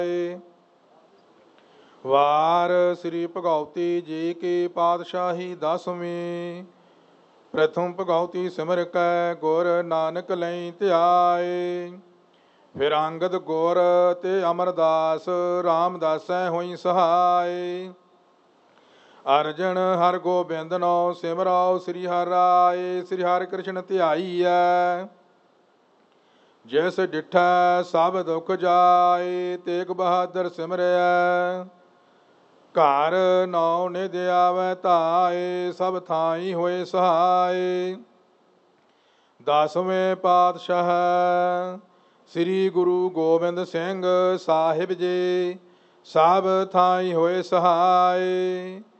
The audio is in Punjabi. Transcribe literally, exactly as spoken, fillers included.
ਵਾਰ ਸ੍ਰੀ ਭਗਉਤੀ ਜੀ ਕੀ ਪਾਤਸ਼ਾਹੀ ਦਸਵੀਂ। ਪ੍ਰਥਮ ਭਗਉਤੀ ਸਿਮਰ ਕੈ ਗੁਰ ਨਾਨਕ ਲਈ ਧਿਆਏ। ਫਿਰ ਅੰਗਦ ਗੁਰ ਤੇ ਅਮਰਦਾਸ ਰਾਮਦਾਸੈ ਹੋਈ ਸਹਾਏ। ਅਰਜਨ ਹਰ ਗੋਬਿੰਦ ਨੋ ਸਿਮਰਾਓ ਸ੍ਰੀ ਹਰਿ ਰਾਏ। ਸ੍ਰੀ ਹਰਿ ਕ੍ਰਿਸ਼ਨ ਧਿਆਈਐ ਜਿਸ ਡਿਠੈ ਸਭ ਦੁਖ ਜਾਏ। ਤੇਗ ਬਹਾਦਰ ਸਿਮਰਿਐ ਘਰ ਨੌ ਨਿਧ ਆਵੈ ਧਾਏ। ਸਭ ਥਾਈ ਹੋਏ ਸਹਾਏ। ਦਸਵੇਂ ਪਾਤਸ਼ਾਹ ਸ੍ਰੀ ਗੁਰੂ ਗੋਬਿੰਦ ਸਿੰਘ ਸਾਹਿਬ ਜੀ ਸਭ ਥਾਈ ਹੋਏ ਸਹਾਏ।